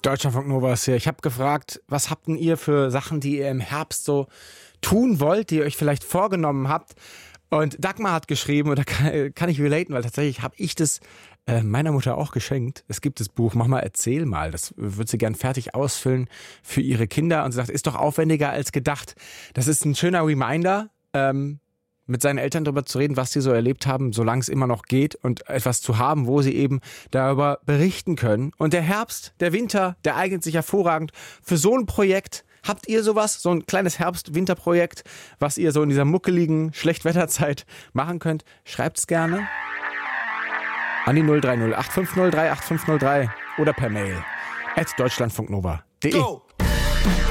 Deutschlandfunk Nova ist hier. Ich habe gefragt, was habt denn ihr für Sachen, die ihr im Herbst so tun wollt, die ihr euch vielleicht vorgenommen habt? Und Dagmar hat geschrieben, und da kann ich relaten, weil tatsächlich habe ich das meiner Mutter auch geschenkt. Es gibt das Buch, mach mal, erzähl mal. Das wird sie gern fertig ausfüllen für ihre Kinder. Und sie sagt, ist doch aufwendiger als gedacht. Das ist ein schöner Reminder, mit seinen Eltern darüber zu reden, was sie so erlebt haben, solange es immer noch geht, und etwas zu haben, wo sie eben darüber berichten können. Und der Herbst, der Winter, der eignet sich hervorragend für so ein Projekt. Habt ihr sowas, so ein kleines Herbst-Winter-Projekt, was ihr so in dieser muckeligen Schlechtwetterzeit machen könnt? Schreibt's gerne an die 030 8503 8503 oder per Mail @deutschlandfunknova.de.